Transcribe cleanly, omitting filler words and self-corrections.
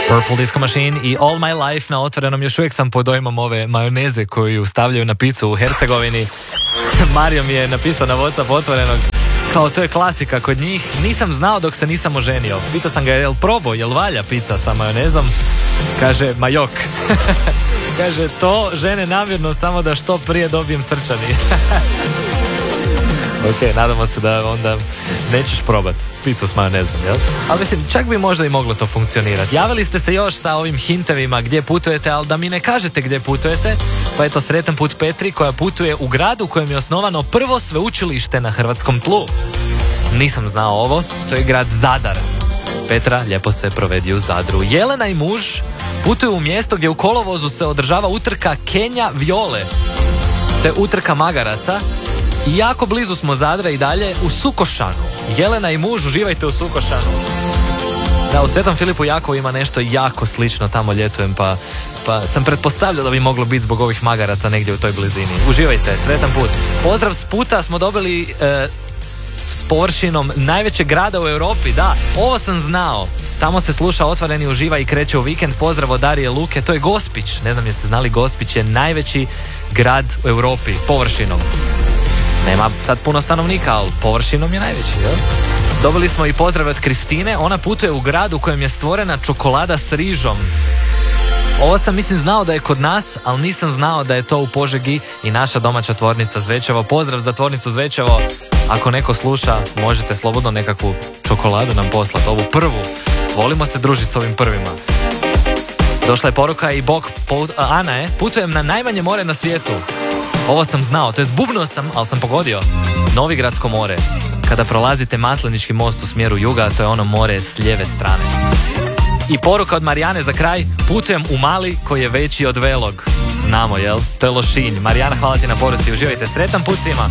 Purple Disco Machine i All My Life na Otvorenom. Još uvijek sam pod dojmom ove majoneze koju stavljaju na picu u Hercegovini. Mario mi je napisao na WhatsApp Otvorenog, kao to je klasika kod njih. Nisam znao dok se nisam oženio. Pitao sam ga, jel probao, jel valja pizza sa majonezom? Kaže, ma jok. Kaže, to žene namjerno samo da što prije dobijem srčani. Ok, nadamo se da onda nećeš probat picu s majonezom, jel? Ali mislim, čak bi možda i moglo to funkcionirati. Javili ste se još sa ovim hintevima gdje putujete, ali da mi ne kažete gdje putujete. Pa eto, sretan put Petri koja putuje u gradu u kojem je osnovano prvo sveučilište na hrvatskom tlu. Nisam znao ovo, to je grad Zadar. Petra, lijepo se provedi u Zadru. Jelena i muž putuju u mjesto gdje u kolovozu se održava utrka Kenja Viole. To je utrka magaraca. I jako blizu smo Zadra i dalje u Sukošanu. Jelena i muž, uživajte u Sukošanu. Da, u Svetom Filipu Jakovu ima nešto jako slično, tamo ljetujem, pa sam pretpostavljao da bi moglo biti zbog ovih magaraca negdje u toj blizini. Uživajte, sretan put. Pozdrav s puta smo dobili s površinom najvećeg grada u Europi, da, ovo sam znao. Tamo se sluša Otvoreni, uživa i kreće u vikend. Pozdrav od Darije Luke, to je Gospić. Ne znam jeste znali, Gospić je najveći grad u Europi, površinom. Nema sad puno stanovnika, ali površinom je najveći, jel? Dobili smo i pozdrav od Kristine. Ona putuje u grad u kojem je stvorena čokolada s rižom. Ovo sam, mislim, znao da je kod nas, ali nisam znao da je to u Požegi i naša domaća tvornica Zvečevo. Pozdrav za tvornicu Zvečevo. Ako neko sluša, možete slobodno nekakvu čokoladu nam poslati, ovu prvu. Volimo se družiti s ovim prvima. Došla je poruka i Ana je, putujem na najmanje more na svijetu. Ovo sam znao, to jest bubnuo sam, ali sam pogodio. Novigradsko more. Kada prolazite Maslenički most u smjeru juga, to je ono more s lijeve strane. I poruka od Marijane za kraj, putujem u Mali koji je veći od Velog. Znamo, jel? To je Lošinj. Marijana, hvala ti na poruci, uživajte, sretan put svima.